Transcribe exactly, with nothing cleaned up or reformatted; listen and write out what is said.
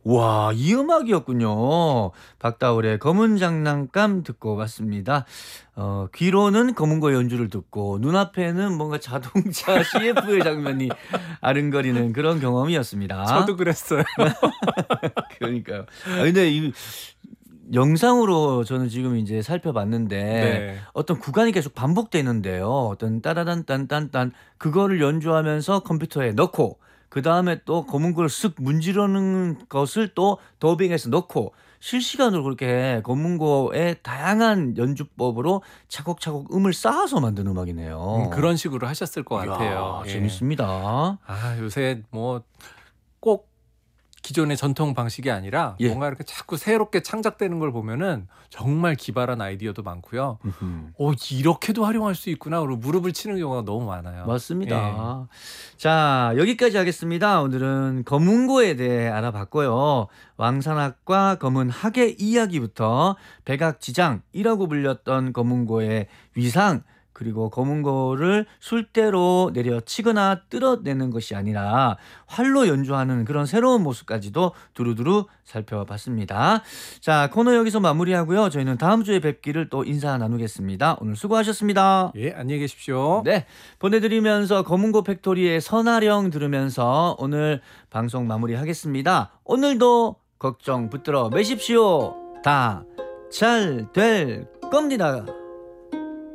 와, 이 음악이었군요. 박다울의 검은 장난감 듣고 왔습니다. 어, 귀로는 검은고 연주를 듣고 눈앞에는 뭔가 자동차 씨에프의 장면이 아른거리는 그런 경험이었습니다. 저도 그랬어요. 그러니까요. 아, 근데 이 영상으로 저는 지금 이제 살펴봤는데 네. 어떤 구간이 계속 반복되는데요. 어떤 따다단 딴딴딴 그거를 연주하면서 컴퓨터에 넣고 그다음에 또 검은 걸 쓱 문지르는 것을 또 더빙해서 넣고 실시간으로 그렇게 검은고의 다양한 연주법으로 차곡차곡 음을 쌓아서 만든 음 음악이네요. 그런 식으로 하셨을 것 같아요. 이야, 예. 재밌습니다. 아 요새 뭐 꼭 기존의 전통 방식이 아니라 예. 뭔가 이렇게 자꾸 새롭게 창작되는 걸 보면은 정말 기발한 아이디어도 많고요. 음흠. '어 이렇게도 활용할 수 있구나.' 그리고 무릎을 치는 경우가 너무 많아요. 예. 맞습니다. 자, 여기까지 하겠습니다. 오늘은 검은고에 대해 알아봤고요. 왕산악과 검은학의 이야기부터 백악지장이라고 불렸던 검은고의 위상, 그리고 검은고를 술대로 내려치거나 뜯어내는 것이 아니라 활로 연주하는 그런 새로운 모습까지도 두루두루 살펴봤습니다. 자, 코너 여기서 마무리하고요. 저희는 다음 주에 뵙기를 또 인사 나누겠습니다. 오늘 수고하셨습니다. 예 안녕히 계십시오. 네, 보내드리면서 검은고 팩토리의 선아령 들으면서 오늘 방송 마무리하겠습니다. 오늘도 걱정 붙들어 매십시오. 다 잘 될 겁니다.